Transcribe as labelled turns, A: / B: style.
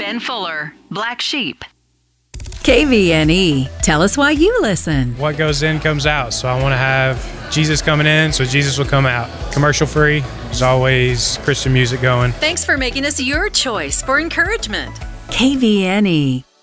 A: Ben Fuller, Black Sheep.
B: KVNE. Tell us why you listen.
C: What goes in comes out. So I want to have Jesus coming in, so Jesus will come out. Commercial free. There's always Christian music going.
B: Thanks for making us your choice for encouragement. KVNE.